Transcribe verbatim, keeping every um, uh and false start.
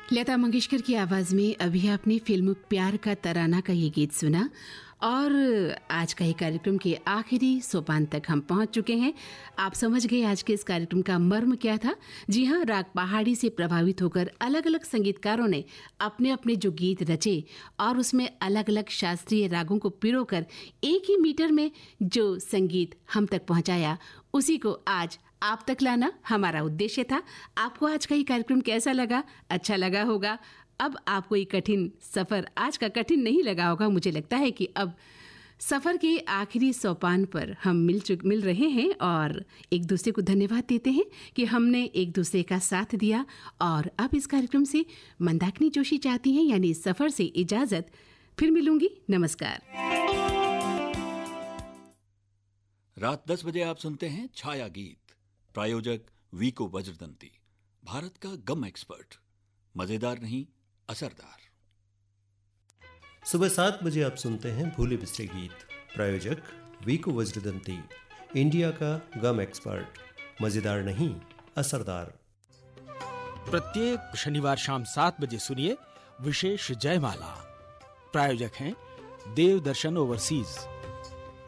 लता मंगेशकर की आवाज में अभी आपने फिल्म प्यार का तराना का ये गीत सुना। और आज का ही कार्यक्रम के आखिरी सोपान तक हम पहुंच चुके हैं। आप समझ गए आज के इस कार्यक्रम का मर्म क्या था। जी हाँ, राग पहाड़ी से प्रभावित होकर अलग अलग संगीतकारों ने अपने अपने जो गीत रचे और उसमें अलग अलग शास्त्रीय रागों को पिरोकर एक ही मीटर में जो संगीत हम तक पहुंचाया, उसी को आज आप तक लाना हमारा उद्देश्य था। आपको आज का ये कार्यक्रम कैसा लगा? अच्छा लगा होगा। अब आपको ये कठिन सफर आज का कठिन नहीं लगा होगा। मुझे लगता है कि अब सफर के आखिरी सोपान पर हम मिल चुक मिल रहे हैं और एक दूसरे को धन्यवाद देते हैं कि हमने एक दूसरे का साथ दिया। और अब इस कार्यक्रम से मंदाकिनी जोशी चाहती हैं, यानी सफर से इजाजत। फिर मिलूंगी। नमस्कार। रात दस बजे आप सुनते हैं छाया गीत। प्रायोजक वीको वज्रदंती, भारत का गम एक्सपर्ट। मजेदार नहीं, असरदार। सुबह सात बजे आप सुनते हैं भूले बिसरे गीत। प्रायोजक वीको वज्रदंती, इंडिया का गम एक्सपर्ट। मजेदार नहीं, असरदार। प्रत्येक शनिवार शाम सात बजे सुनिए विशेष जयमाला। प्रायोजक हैं देव दर्शन ओवरसीज।